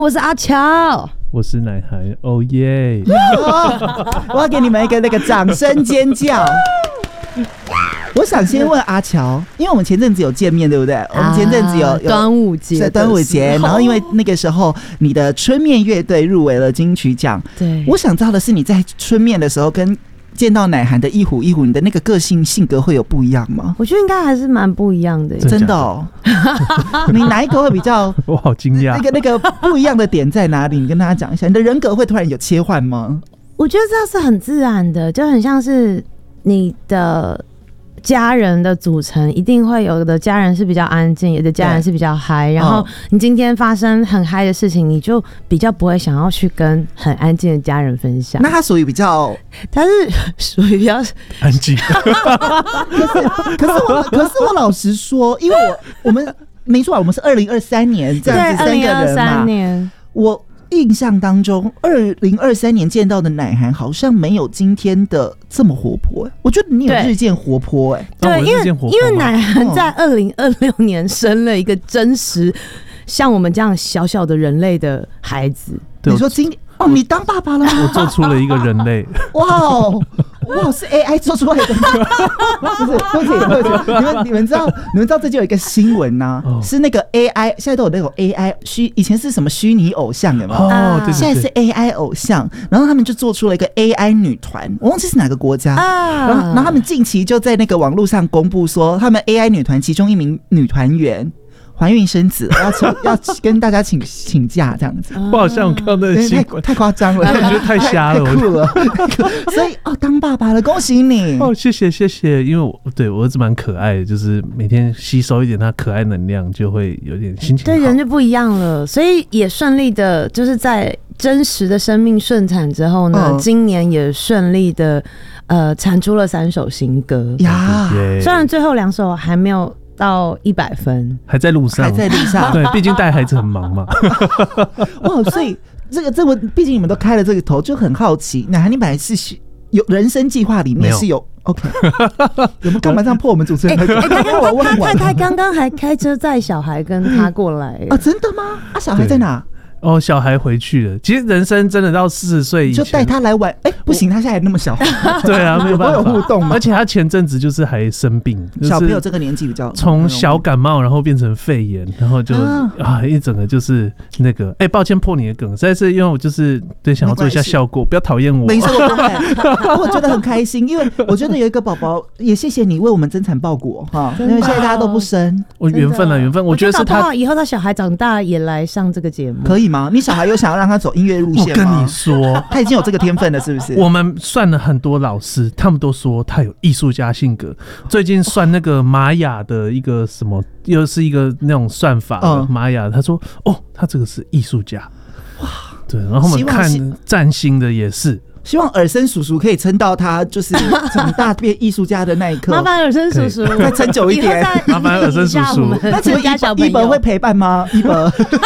我是阿乔， 我是奶孩，哦耶！ 我要给你们一个那个掌声尖叫。我想先问阿乔，因为我们前阵子有见面，对不对？我们前阵子有端午节， 端午节，然后因为那个时候你的春面乐队入围了金曲奖。 对， 我想知道的是，你在春面的时候跟见到乃涵的一虎，你的那个个性性格会有不一样吗？ 我觉得应该还是蛮不一样的， 真的哦。你哪一个会比较？ 我好惊讶。 那个不一样的点在哪里？你跟大家讲一下，你的人格会突然有切换吗？ 我觉得这是很自然的，就很像是你的家人的组成，一定会有的家人是比较安静，有的家人是比较嗨。然后你今天发生很嗨的事情，你就比较不会想要去跟很安静的家人分享。 那他属于比较， 他是属于比较安静。 可是我老实说，因为我们没错，我们是2023年这样子3个人嘛。 2023年， 我印象当中，2023年见到的乃涵好像没有今天的这么活泼。我觉得你有日渐活泼。 对，因为乃涵在2026年生了一个真实像我们这样小小的人类的孩子。 你说今哦，你当爸爸了吗？ 我做出了一个人类。 哇，是 AI 做出来的吗？不是，你们知道这就有一个新闻呐，是那个 AI 现在都有那种 AI 以前是什么虚拟偶像有没有？ 对， 现在是 AI 偶像，然后他们就做出了一个 AI 女团，我忘记是哪个国家。然后他们近期就在那个网络上公布说，他们 AI 女团其中一名女团员怀孕生子，要跟大家请假这样子。 我好像看到那个新闻， 太夸张了， 我觉得太瞎了， 太酷了。所以当爸爸了，恭喜你！ 谢谢，因为我儿子蛮可爱的，就是每天吸收一点他可爱能量，就会有点心情好。 对，人就不一样了，所以也顺利的，就是在真实的生命顺产之后呢，今年也顺利的产出了3首新歌呀。 虽然最后2首还没有到100分， 还在路上。对，毕竟带孩子很忙嘛。 哇，所以这个，毕竟你们都开了这个头，就很好奇。乃涵，你本来是有人生计划里面是有 OK， 有没有干嘛这样破我们主持人？ 他刚刚还开车载小孩跟他过来啊？真的吗？小孩在哪？ 小孩回去了。其实人生真的到40岁以前， 就带他来玩。不行，他现在还那么小。 对啊，没有办法。 有互动吗？ 而且他前阵子就是还生病， 小朋友这个年纪比较从小感冒，然后变成肺炎，然后就一整个就是那个。抱歉破你的梗，实在是因为我就是想要做一下效果，不要讨厌我。 没事，我觉得很开心，因为我觉得有一个宝宝，也谢谢你为我们增产报国哈，因为现在大家都不生。 缘分了，缘分。我觉得是他以后他小孩长大也来上这个节目， 可以吗？你小孩有想要让他走音乐路线吗？ 我跟你说， 他已经有这个天分了，是不是？ 我们算了很多老师，他们都说他有艺术家性格。最近算那个玛雅的一个什么，又是一个那种算法的玛雅，他说他这个是艺术家。哇，对，然后我们看占星的也是。希望尔森叔叔可以撑到他就是长大变艺术家的那一刻。 麻烦尔森叔叔再撑久一点。 麻烦尔森叔叔。 那请问一本会陪伴吗？一本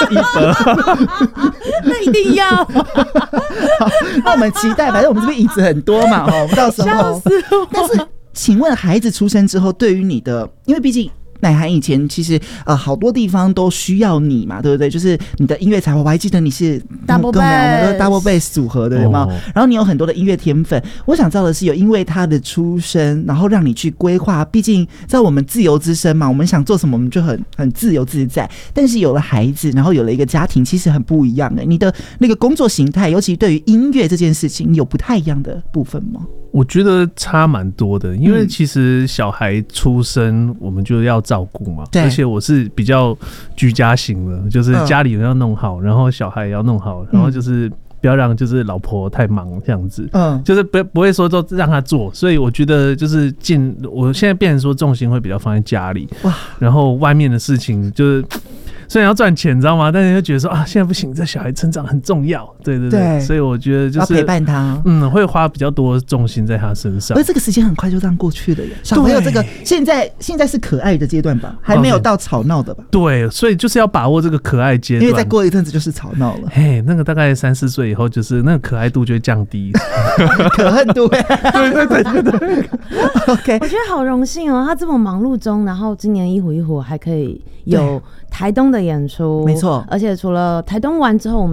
那一定要。 那我们期待，反正我们这边椅子很多嘛，我们到时候。 笑死我！ 但是，请问孩子出生之后，对于你的，因为毕竟。乃涵以前其实好多地方都需要你嘛，对不对？就是你的音乐才华，我还记得你是 Double Bass， 我们的 Double Bass 组合的，有没有？然后你有很多的音乐天分。我想知道的是，有因为他的出生，然后让你去规划。毕竟在我们自由之身嘛，我们想做什么我们就很自由自在。但是有了孩子，然后有了一个家庭，其实很不一样的。你的那个工作形态，尤其对于音乐这件事情，有不太一样的部分吗？ 我觉得差蛮多的，因为其实小孩出生我们就要照顾嘛，而且我是比较居家型的，就是家里人要弄好，然后小孩也要弄好，然后就是不要让就是老婆太忙这样子，就是不会说都让他做，所以我觉得就是我现在变成说重心会比较放在家里，然后外面的事情就是。虽然要赚钱，你知道吗？但是又觉得说现在不行，这小孩成长很重要，对，所以我觉得就是要陪伴他， 会花比较多重心在他身上。 而这个时间很快就这样过去了耶。小朋友这个现在是可爱的阶段吧，还没有到吵闹的吧？ 对，所以就是要把握这个可爱阶段， 因为再过一阵子就是吵闹了。 那个大概3、4岁以后，就是那个可爱度就会降低， 可恨度。对。OK， 我觉得好荣幸哦，他这么忙碌中，然后今年一虎还可以有台东的演出， 没错。 而且除了台东完之后，我们